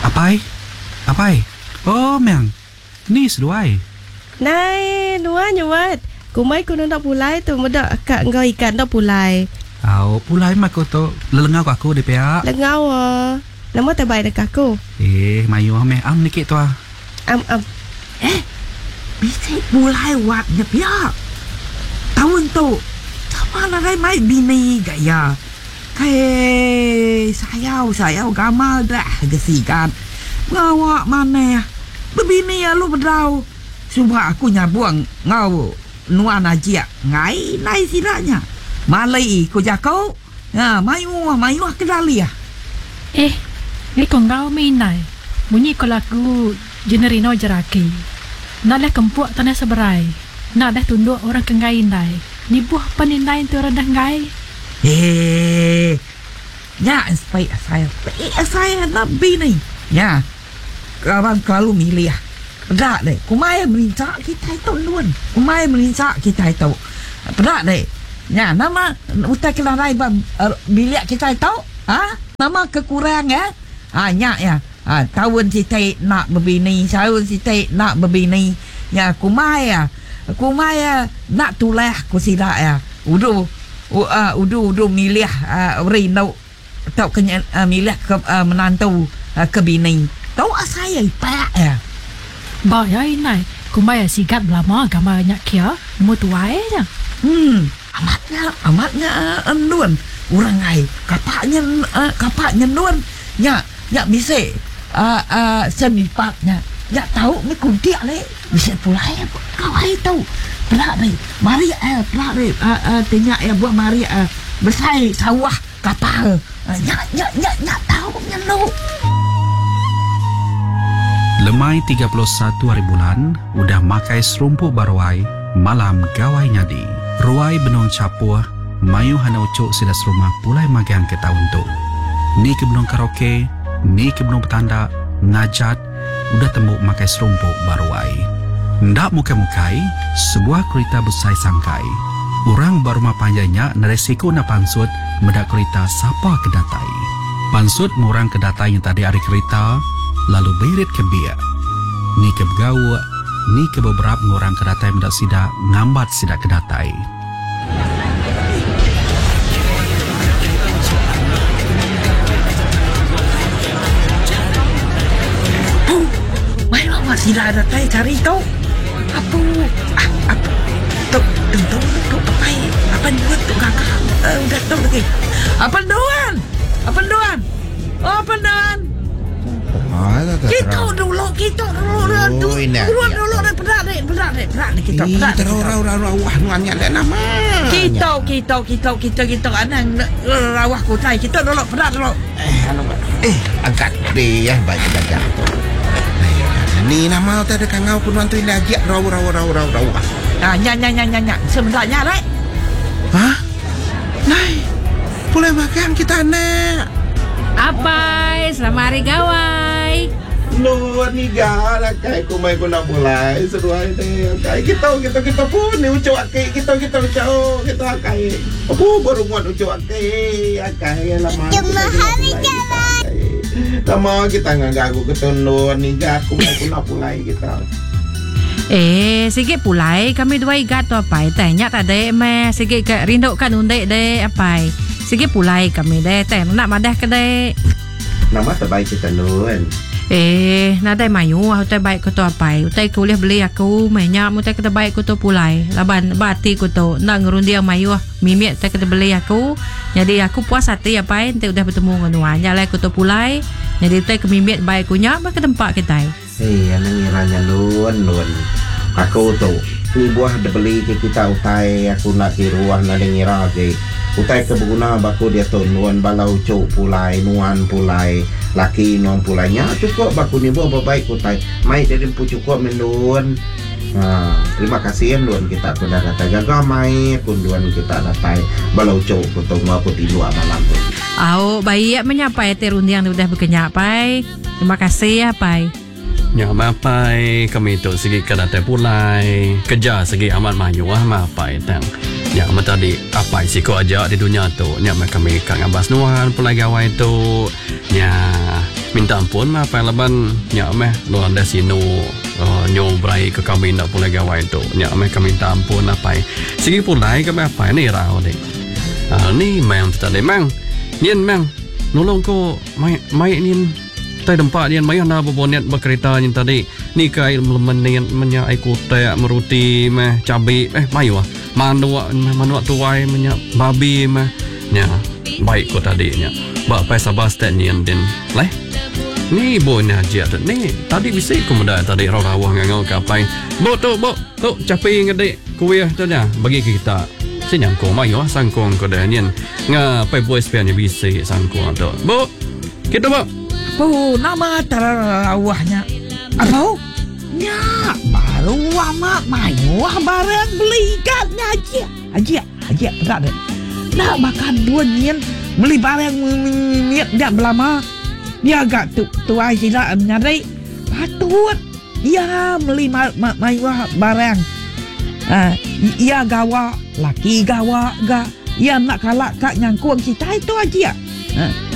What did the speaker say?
Apai? Oh, Meng. Ni seduai. Nai, nuan nyuat. Kumai kuno nak pulai tu muda akak ngau ikan nak pulai. Pulai mak ko to lelengau aku de pea. Lengau nama terbaik dekat aku. Mayu meh am nikit tu Am. Bisa pulai watnya pia. Tahun tu sama lah mai bini gaya. Sayau gamal dah gesikan. Ngawak mana? Bebini ya lu bedau. Sumpah aku nyabuang ngau nuan aja ngai nai sidanya. Malai ko jakau. Mayu kedali ya. Ni kau ngau minai. Bunyi ko lagu generino jeraki. Nak dah kempuk tanah seberai. Nak dah tunduk orang ke ngai indai. Ni buah panindai tu orang dah ngai. Ya, saya nak bini. Ya. Kawan kalau milih berat deh. Kumai melincak kita itu luan. Kumai melincak kita itu berat deh. Ya, nama utai kelarai bilik kita itu. Nama kekurang ya. Ya. Tahun kita nak berbini, tahun kita nak berbini. Ya, kumai nak tulah kusila ya. Udu milih rino tau kenya milih ke menantu ke bini. Tahu saya pak ya. Bayai nai. Kumai sigat lama gambar nyak kia. Mutuai je. Amatnya nuan. Orang ngai kapaknya nuan. Ya bisa semipaknya. Ya tahu ni kuntiak le. Bisa pulai kau hai tahu. Pelak ni. Mari pelak ni. Tengok buah mari bersai sawah kapal. Ya tahu nyenu. Lemai 31 hari bulan udah makai serumpuk baruai malam gawai nyadi. Ruai benong capua mayu hana ucuk sidas rumah pulai magang ke tahun tu. Ni ke benong karaoke, ni ke benong petanda, ngajat udah tembuk makai serumpuk baruai. Ndak mukai-mukai sebuah kereta besai sangkai. Orang barumah panjangnya neresiko na pansut medak kereta siapa kedatai. Pansut murang kedatai yang tadi hari kereta lalu berit ke biak. Ni ke begawa, ni ke beberapa orang kedatai mendak sidak ngambat sidak kedatai. Mai lama sidak kedatai cari tahu. Apa? Tuh apa duan tu kakak? Udah tahu lagi. Apa duan? Kita dulu kita nuannya ada nama. Kita anang rawah kotai kita dulu perak dulu. Angkat deh ya baik saja. Ni nama tadi kangau pun wantu ini aja raw. Nya sebenarnya rek. Hah? Nai. Boleh makan kita nak. Apai, selamat hari gawai. Nuan ni gara kai kumai ko nak mulai seruai deh. Kai kita pun ni ucap kita kai. Apa baru muat ucap kai lama. Cuma hari gawai. Lama kita ngagagu ketunuan ni gar kumai ko nak mulai kita. Sige pulai kami dua igat tu apai. Tanya tak ada me. Sige ke rindu kan undai deh apai. Sige pulai kami deh. Tanya nak madah ke deh. Nama terbaik kita nuan. Nadai mayu aku terbaik ko tu apai. Utai kuliah beli aku banyak mutai kita baik ko tu pulai. Laban bati ko tu nak ngerundi mayu mimik tak kita beli aku. Jadi aku puas hati apai nanti udah bertemu dengan nuan. Nyalai ko tu pulai. Jadi utai kemimik baik ko nya ke tempat kita. Anang ngiranya nuan. Aku tu ni buah ada beli ke kita utai aku nak kiruah nak ngira ke. Utai kebeguna baku dia tu nuan balau cuk pulai nuan pulai laki nuan pulainya cukup baku ni buah baik utai mai dari pu cukup menuan. Terima kasih nuan kita pun dah datang jaga mai pun nuan kita datang balau cuk ketemu aku tidur malam tu. Baik menyapa terundiang udah berkenyak pai. Terima kasih ya pai. Ya mapai kami tu segi kedatai pulai kerja segi amat mayu mapai tang. Ya tadi apa siko aja di dunia tu. Ya kami kang abas nuan pulai gawai tu. Ya minta ampun mah apa laban nya meh lo anda sino nyobrai ke kami nak pulai gawai tu nya meh kami minta ampun apa segi pulai ke apa ni rau dek ni memang tadi memang nien memang nolong ko mai nien tai tempat nien mai na boboniat berkereta nien tadi ni kai menien menya aku teh meruti meh cabe mayu manua tuai menya babi meh nya baik ko tadi nya ba pai sabas ten nien din leh ni bonya dia ni tadi bisa ko muda tadi rawah ngangau kapai bo tu capi ngade kuih tu nya bagi kita senyang ko mayu sangkong ko dah nien nga pai boy spian bisa sangkong tu bo kita bo nama tarawahnya apa? Ya, baru amak mayu barang beli ikannya aja tak ada. Nak makan dua nyen beli barang niat dia belama. Dia agak tuai sila nyari patut. Ya beli mayu barang. Ia gawa laki gawa ga. Ia nak kalak kak nyangkuang kita itu aja.